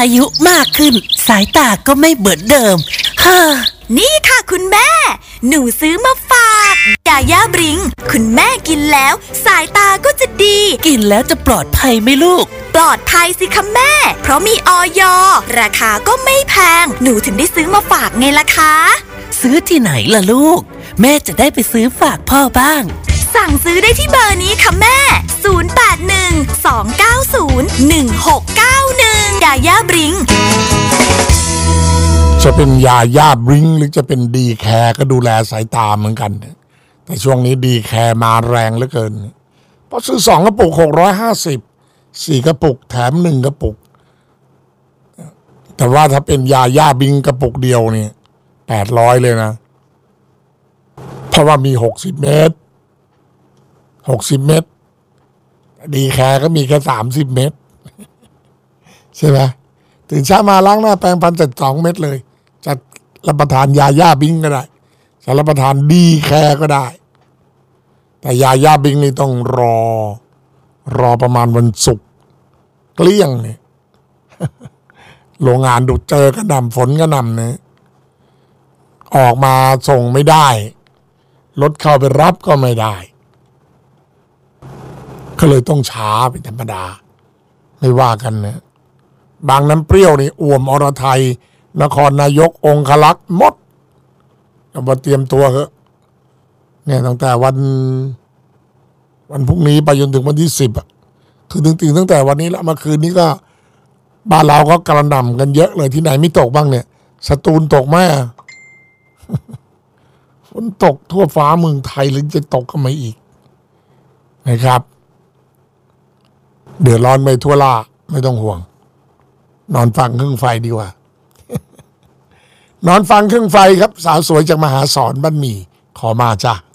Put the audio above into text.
อายุมากขึ้นสายตาก็ไม่เหมือนเดิมนี่ค่ะคุณแม่หนูซื้อมาฝากยาย่าบริงคุณแม่กินแล้วสายตาก็จะดีกินแล้วจะปลอดภัยไหมลูกปลอดภัยสิคะแม่เพราะมีอย.ราคาก็ไม่แพงหนูถึงได้ซื้อมาฝากไงล่ะคะซื้อที่ไหนล่ะลูกแม่จะได้ไปซื้อฝากพ่อบ้างสั่งซื้อได้ที่เบอร์นี้ค่ะแม่0812901691ยาย่าบริงจะเป็นยาย่าบริงหรือจะเป็นดีแคร์ก็ดูแลสายตาเหมือนกันแต่ช่วงนี้ดีแคร์มาแรงเหลือเกินเพราะซื้อ2 กระปุก650 4 กระปุกแถม1 กระปุกแต่ว่าถ้าเป็นยาย่าบริงกระปุกเดียวนี่800เลยนะเพราะว่ามี60 เม็ดดีแคร์ก็มีแค่30 เม็ดใช่ไหมตื่นเช้ามาล้างหน้าแปรงฟันเสร็จ2 เม็ดเลยจะรับประทานยาย่าบริงก็ได้จะรับประทานดีแคร์ก็ได้แต่ยาย่าบริงนี่ต้องรอประมาณวันศุกร์เกลี้ยงเนี่ยโรงงานดูเจอกระหน่ำฝนกระหน่ำเนี่ยออกมาส่งไม่ได้รถเข้าไปรับก็ไม่ได้ก็เลยต้องช้าเป็นธรรมดาไม่ว่ากันนะบางน้ำเปรี้ยวนี่อ่วมอรไทยนครนายกองคลักษ์หมดเอามาเตรียมตัวเถอะเนี่ยตั้งแต่วันพรุ่งนี้ไปจนถึงวันที่10คือถึงตั้งแต่วันนี้แล้วมาคืนนี้ก็บ้านเราก็กระหน่ำกันเยอะเลยที่ไหนไม่ตกบ้างเนี่ยสตูลตกไหมฝนตกทั่วฟ้าเมืองไทยหรือจะตกก็ไม่อีกนะครับเดือดร้อนไม่ทั่วล่าไม่ต้องห่วงนอนฟังเครื่องไฟดีกว่านอนฟังเครื่องไฟครับสาวสวยจากมหาสอนบ้านหมี่ขอมาจ้ะ